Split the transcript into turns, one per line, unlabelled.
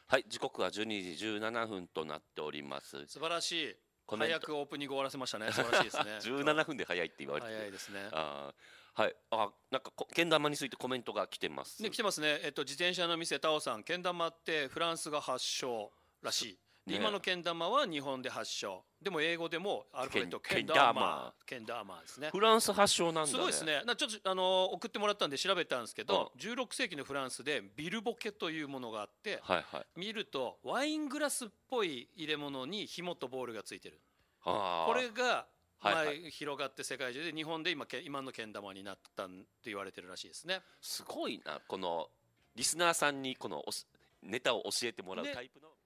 はい、時刻は12時17分となっております。
素晴らしい。
コメント
早くオープニング終わらせましたね。素晴らしいですね。
17分で早いって言われて
早いですね。
はい、なんかけん玉についてコメントが来てます。
ね、来てますね。自転車の店タオさん、けん玉ってフランスが発祥らしい。で、
ね、
今のけん玉は日本で発祥。でも英語でもアルファベット
けん玉
ですね。
フランス発祥なんだね。
すごいですね。ちょっと送ってもらったんで調べたんですけど、16世紀のフランスでビルボケというものがあって、
はいはい、
見るとワイングラスっぽい入れ物に紐とボールがついてる。
こ
これが
はいはい、
広がって世界中で日本で今のけん玉になったと言われてるらしいですね。
すごいな、このリスナーさんにこのネタを教えてもらうタイプの、ね